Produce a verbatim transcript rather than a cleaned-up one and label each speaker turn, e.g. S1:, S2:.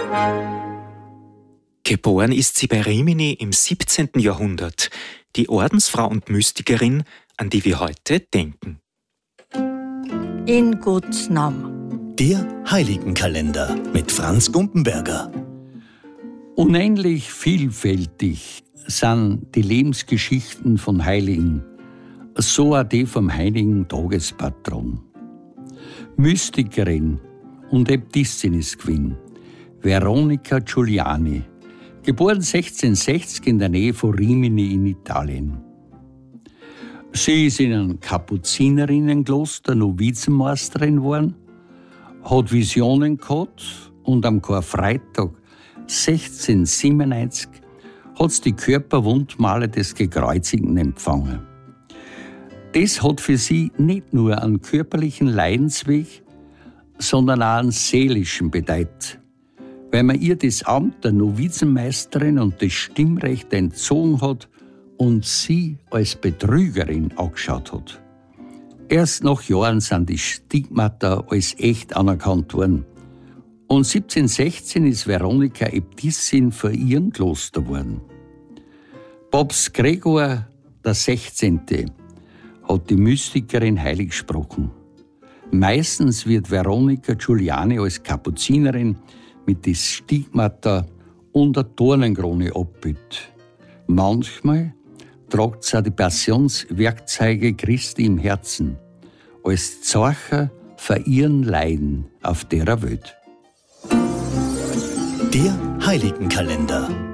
S1: Geboren ist sie bei Rimini im siebzehnten Jahrhundert, die Ordensfrau und Mystikerin, an die wir heute denken.
S2: In Gottes Namen.
S3: Der Heiligenkalender mit Franz Gumpenberger.
S4: Unendlich vielfältig sind die Lebensgeschichten von Heiligen, so auch die vom heiligen Tagespatron. Mystikerin und Äbtissin ist gewesen, Veronica Giuliani, geboren sechzehnhundertsechzig in der Nähe von Rimini in Italien. Sie ist in einem Kapuzinerinnenkloster Novizenmeisterin geworden, hat Visionen gehabt und am Karfreitag sechzehnhundertsiebenundneunzig hat sie die Körperwundmale des Gekreuzigten empfangen. Das hat für sie nicht nur einen körperlichen Leidensweg, sondern auch einen seelischen bedeutet, weil man ihr das Amt der Novizenmeisterin und das Stimmrecht entzogen hat und sie als Betrügerin angeschaut hat. Erst nach Jahren sind die Stigmata als echt anerkannt worden. Und siebzehnhundertsechzehn ist Veronica Äbtissin für ihren Kloster geworden. Papst Gregor der Sechzehnte hat die Mystikerin heilig gesprochen. Meistens wird Veronica Giuliani als Kapuzinerin mit den Stigmata und der Dornenkrone abbild. Manchmal tragt sie auch die Passionswerkzeuge Christi im Herzen, als Zeichen für ihren Leiden auf der Welt.
S3: Der Heiligenkalender.